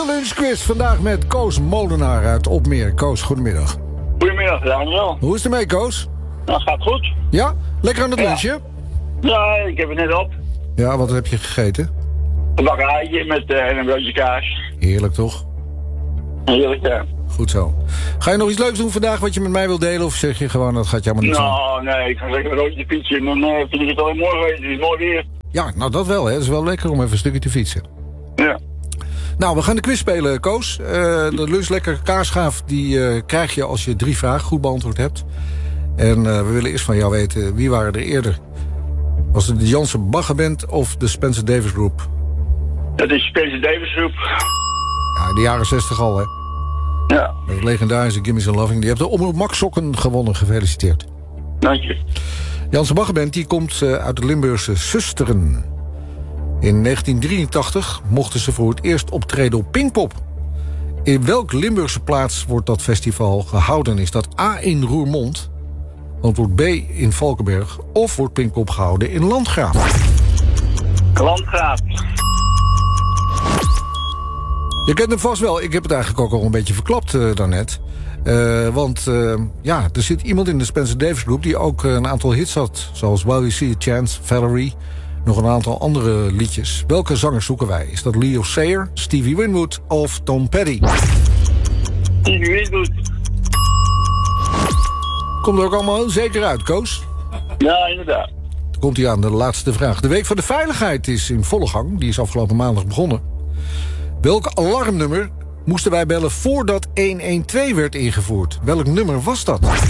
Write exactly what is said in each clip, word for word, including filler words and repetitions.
De lunchquiz vandaag met Koos Molenaar uit Opmeer. Koos, goedemiddag. Goedemiddag, Daniel. Hoe is het ermee, Koos? Nou, gaat goed. Ja? Lekker aan het Ja. lunchen? Ja, ik heb het net op. Ja, wat heb je gegeten? Een bakkerijtje met uh, een broodje kaas. Heerlijk, toch? Heerlijk, ja. Goed zo. Ga je nog iets leuks doen vandaag wat je met mij wilt delen? Of zeg je gewoon, dat gaat je allemaal niet aan? Nou, nee, ik ga zeker een broodje fietsen en dan uh, vind ik het al mooi geweest. Het is mooi weer. Ja, nou dat wel, hè. Het is wel lekker om even een stukje te fietsen. Ja. Nou, we gaan de quiz spelen, Koos. Uh, de lunch lekker kaasschaaf, die uh, krijg je als je drie vragen goed beantwoord hebt. En uh, we willen eerst van jou weten, wie waren er eerder? Was het de Jansen Baggerband of de Spencer Davis Group? Dat is Spencer Davis Groep. Ja, in de jaren zestig al, hè. Ja, De legendarische Gimme Some Loving. Die hebt de Omroep Max Sokken gewonnen. Gefeliciteerd. dank je. Jansen Baggerband die komt uh, uit de Limburgse Susteren. In negentien drieëntachtig mochten ze voor het eerst optreden op Pinkpop. In welk Limburgse plaats wordt dat festival gehouden? Is dat A in Roermond, antwoord B in Valkenberg, of wordt Pinkpop gehouden in Landgraaf? Landgraaf. Je kent hem vast wel. Ik heb het eigenlijk ook al een beetje verklapt uh, daarnet. Uh, want uh, ja, er zit iemand in de Spencer Davis Group die ook uh, een aantal hits had. Zoals While You See a Chance, Valerie, nog een aantal andere liedjes. Welke zangers zoeken wij? Is dat Leo Sayer, Stevie Winwood of Tom Petty? Stevie Winwood. Komt er ook allemaal heel zeker uit, Koos? Ja, inderdaad. Dan komt hij aan de laatste vraag. De Week van de Veiligheid is in volle gang. Die is afgelopen maandag begonnen. Welk alarmnummer moesten wij bellen voordat honderdtwaalf werd ingevoerd? Welk nummer was dat? Nou,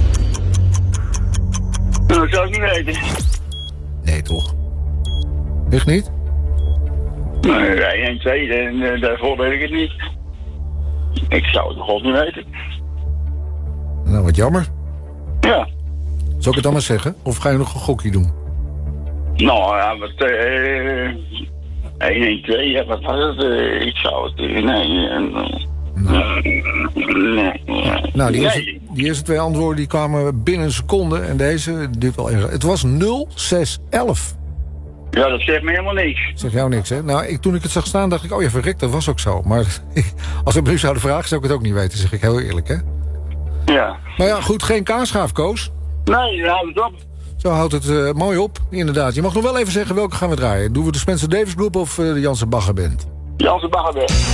dat zou ik niet weten. Nee, toch? Echt niet? Nee, één, twee, en uh, daarvoor weet ik het niet. Ik zou het nog god niet weten. Nou, wat jammer. Ja. Zal ik het dan maar zeggen? Of ga je nog een gokje doen? Nou ja, wat... eh één, één, twee, ja, wat was het? Uh, ik zou het... Uh, nee, uh, Nou, nee, nee. nou die, eerste, Nee. die eerste twee antwoorden die kwamen binnen een seconde. En deze duurt wel erg. Het was nul zes elf. Ja, dat zegt me helemaal niks. Zeg jou niks, hè? Nou, ik, toen ik het zag staan, dacht ik... oh ja, verrek, dat was ook zo. Maar als ik me nu zouden vragen, zou ik het ook niet weten. Zeg ik heel eerlijk, hè? Ja. Nou ja, goed, geen kaasschaaf, Koos. Nee, dan houdt het op. Zo houdt het uh, mooi op, inderdaad. Je mag nog wel even zeggen welke gaan we draaien. Doen we de Spencer Davis Group of uh, de Jansen Baggerband? Jansen Baggerband.